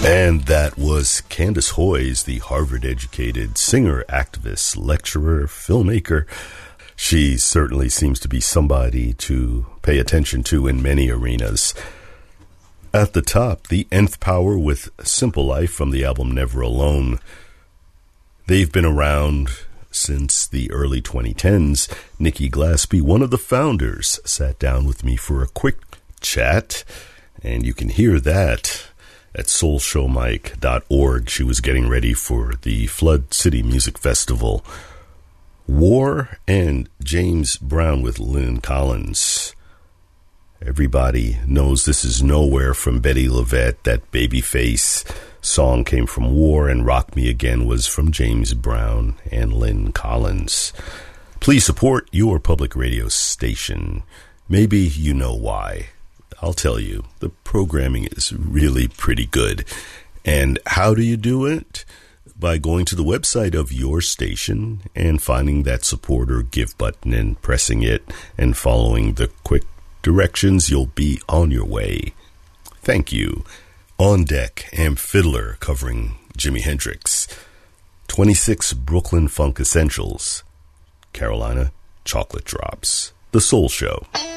And that was Candace Hoyes, the Harvard-educated singer, activist, lecturer, filmmaker. She certainly seems to be somebody to pay attention to in many arenas. At the top, the Nth Power with Simple Life from the album Never Alone. They've been around since the early 2010s. Nikki Glaspie, one of the founders, sat down with me for a quick chat, and you can hear that at soulshowmike.org. She was getting ready for the Flood City Music Festival. War and James Brown with Lynn Collins. Everybody knows This Is Nowhere from Betty LaVette. That Babyface song came from War, and Rock Me Again was from James Brown and Lynn Collins. Please support your public radio station. Maybe you know why. I'll tell you, the programming is really pretty good. And how do you do it? By going to the website of your station and finding that support or give button and pressing it and following the quick directions. You'll be on your way. Thank you. On deck, Am Fiddler covering Jimi Hendrix. 26 Brooklyn Funk Essentials. Carolina Chocolate Drops. The Soul Show.